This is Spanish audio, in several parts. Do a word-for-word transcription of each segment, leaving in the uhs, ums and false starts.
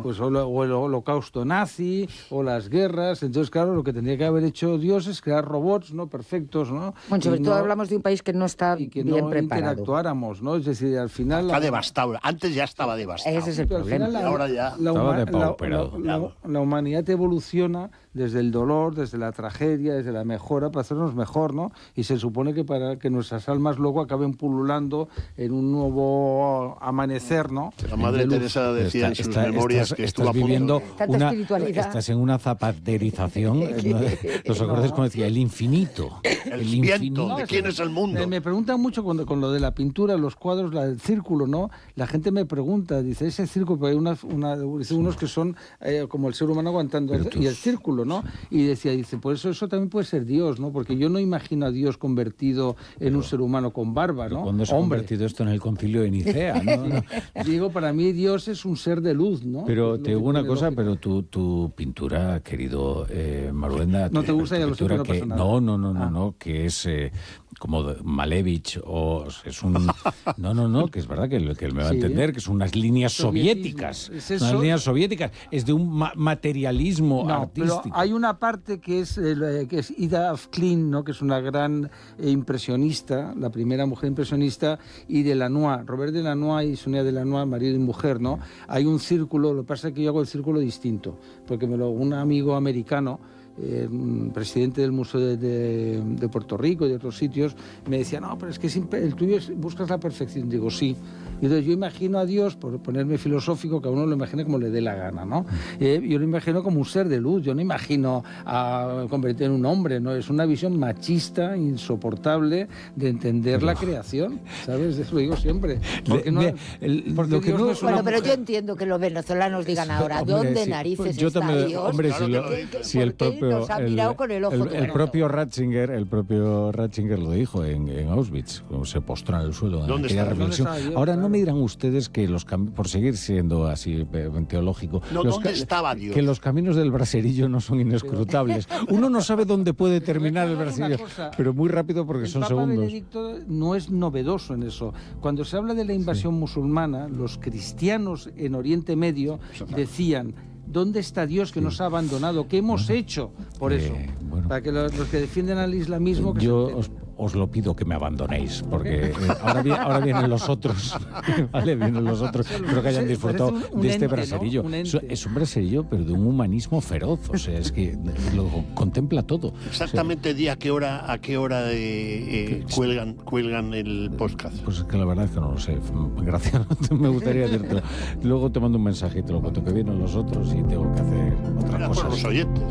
pues o, lo, o el holocausto nazi, o las guerras. Entonces, claro, lo que tendría que haber hecho Dios es crear robots, ¿no? Perfectos, ¿no? Bueno, sobre y todo no, hablamos de un país que no está y que bien no preparado. interactuáramos, ¿no? Es decir, al final... Está la, devastado. Antes ya estaba devastado. Ese es el pero al problema. final la, Ahora ya la, estaba huma- depauperado. la, la, la, la humanidad evoluciona desde el dolor, desde la tragedia, desde la mejora, para hacernos mejor, ¿no? Y se supone que para que nuestras almas luego acaben pululando en un nuevo amanecer, ¿no? La Madre Teresa decía en sus está, memorias estás, que estuvo estás a punto viviendo Tanta una, espiritualidad. estás en una zapaterización. ¿Los acordáis como decía? El infinito. El, el viento, infinito. ¿de quién es el mundo? Me, me preguntan mucho con, con lo de la pintura, los cuadros, la, el círculo, ¿no? La gente me pregunta, dice, ese círculo, porque hay una, una, dice, unos que son eh, como el ser humano aguantando, el, y el círculo, ¿no? Y decía, dice, por eso eso también puede ser Dios, ¿no? Porque yo no imagino a Dios convertido en pero, un ser humano con barba, ¿no? ¿Cuándo se ha Hombre. convertido esto en el concilio de Nicea? ¿no? No. Digo, para mí Dios es un ser de luz, ¿no? Pero es te digo una cosa, lógica. pero tu, tu pintura, querido eh, Maruenda... ¿No te gusta? Ya lo sé, pintura no que, pasa nada. No, no, no, no, ah. no, que es eh, como Malevich o es un... No, no, no, que es verdad que, que él me va sí. a entender, que son unas líneas soviéticas. Es eso? Unas líneas soviéticas. Es de un ma materialismo no, artístico. Pero hay una parte que es, eh, que es Ida Klein, ¿no? Que es una gran eh, impresionista, la primera mujer impresionista, y Delanois, Robert Delanois y Sonia Delanois, marido y mujer, ¿no? Hay un círculo, lo que pasa es que yo hago el círculo distinto, porque me lo, un amigo americano, Eh, presidente del Museo de, de, de Puerto Rico y de otros sitios, me decía, no, pero es que el tuyo es, buscas la perfección. Digo, sí. Y entonces yo imagino a Dios, por ponerme filosófico, que a uno lo imagine como le dé la gana, ¿no? Eh, yo lo imagino como un ser de luz, yo no imagino a convertir en un hombre, ¿no? Es una visión machista, insoportable de entender pero, la creación, ¿sabes? Eso lo digo siempre. Porque no, el, porque que Dios no, no es bueno, una pero mujer. yo entiendo que los venezolanos digan ahora, hombre, ¿dónde sí, narices yo está también, Dios? Hombre, Claro, si, lo, que, que, si el propio nos ha mirado el, con el ojo el, el propio todo. Ratzinger, el propio Ratzinger lo dijo en, en Auschwitz, como se postró en el suelo en aquella reflexión. Dios, Ahora claro. no me dirán ustedes que los por seguir siendo así teológico, no, los ¿dónde estaba Dios? Que los caminos del braserillo no son inescrutables. Uno no sabe dónde puede terminar el braserillo, pero muy rápido porque el son Papa segundos. Benedicto no es novedoso en eso. Cuando se habla de la invasión sí. musulmana, los cristianos en Oriente Medio decían: ¿dónde está Dios que sí. nos ha abandonado? ¿Qué hemos bueno, hecho por eh, eso? Bueno. Para que los, los que defienden al islamismo... Que Yo os, os lo pido que me abandonéis, porque eh, ahora, vi, ahora vienen los otros, ¿vale? Vienen los otros. Espero que hayan disfrutado un, un de este ente, braserillo. ¿no? Un es, es un braserillo, pero de un humanismo feroz. O sea, es que lo contempla todo. Exactamente, o sea, día, ¿a qué hora, a qué hora eh, eh, cuelgan, cuelgan el podcast? Pues es que la verdad es que no lo sé. Gracias, me gustaría decirte. Luego te mando un mensaje y te lo cuento, que vienen los otros y tengo que hacer otras cosas. Por los oyentes.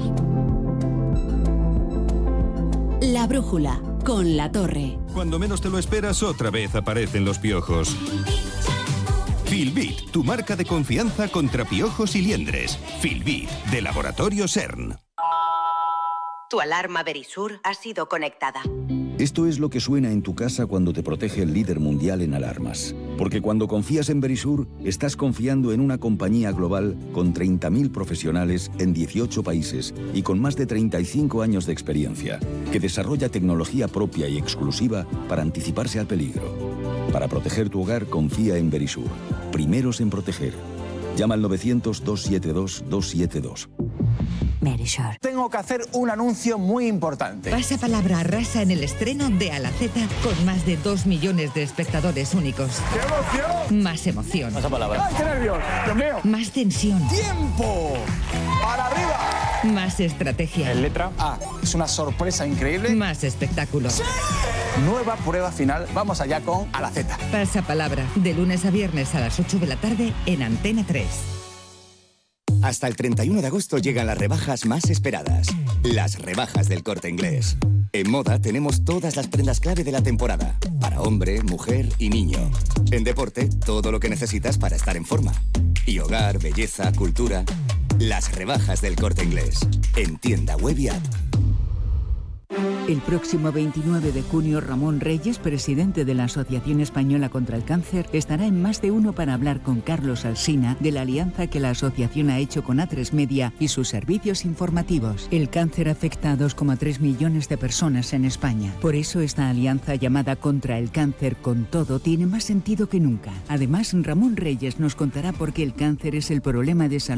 La brújula, con La Torre. Cuando menos te lo esperas, otra vez aparecen los piojos. Filbit, tu marca de confianza contra piojos y liendres. Filbit, de Laboratorio CERN. Tu alarma Verisur ha sido conectada. Esto es lo que suena en tu casa cuando te protege el líder mundial en alarmas. Porque cuando confías en Verisur, estás confiando en una compañía global con treinta mil profesionales en dieciocho países y con más de treinta y cinco años de experiencia, que desarrolla tecnología propia y exclusiva para anticiparse al peligro. Para proteger tu hogar, confía en Verisur. Primeros en proteger. Llama al novecientos, dos siete dos, dos siete dos. Verisur. Tengo que hacer un anuncio muy importante. Pasa palabra arrasa en el estreno de A la Z con más de dos millones de espectadores únicos. ¡Qué emoción! Más emoción. Pasa palabra. ¡Ay, qué nervios! ¡Dios mío! Más tensión. ¡Tiempo! ¡Para arriba! Más estrategia. En letra A. Es una sorpresa increíble. Más espectáculo. ¡Sí! Nueva prueba final. Vamos allá con A la Z. Pasa palabra. De lunes a viernes a las ocho de la tarde en Antena tres. Hasta el treinta y uno de agosto llegan las rebajas más esperadas. Las rebajas del Corte Inglés. En moda tenemos todas las prendas clave de la temporada. Para hombre, mujer y niño. En deporte, todo lo que necesitas para estar en forma. Y hogar, belleza, cultura. Las rebajas del Corte Inglés. En tienda web y app. El próximo veintinueve de junio, Ramón Reyes, presidente de la Asociación Española contra el Cáncer, estará en Más de Uno para hablar con Carlos Alsina de la alianza que la asociación ha hecho con A tres Media y sus servicios informativos. El cáncer afecta a dos coma tres millones de personas en España. Por eso esta alianza llamada Contra el Cáncer con Todo tiene más sentido que nunca. Además, Ramón Reyes nos contará por qué el cáncer es el problema de salud